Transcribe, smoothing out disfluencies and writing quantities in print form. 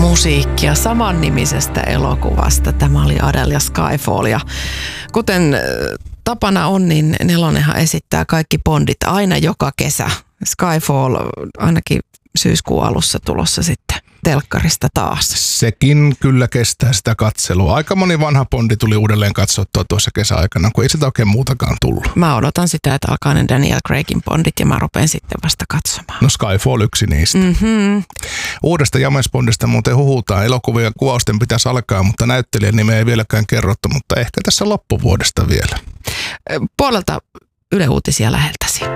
musiikkia samannimisestä elokuvasta. Tämä oli Adele ja Skyfall. Ja kuten tapana on, niin Nelonenhan esittää kaikki Bondit aina joka kesä. Skyfall ainakin syyskuun alussa tulossa sitten telkkarista taas. Sekin kyllä kestää sitä katselua. Aika moni vanha Bondi tuli uudelleen katsottua tuossa kesäaikana, kun ei sitä oikein muutakaan tullut. Mä odotan sitä, että alkaa ne Daniel Craigin Bondit ja mä rupean sitten vasta katsomaan. No Skyfall yksi niistä. Mm-hmm. Uudesta James Bondista muuten huhutaan. Elokuvien kuvausten pitäisi alkaa, mutta näyttelijän nimeä ei vieläkään kerrottu, mutta ehkä tässä loppuvuodesta vielä. Puolelta Yle Uutisia läheltäsi.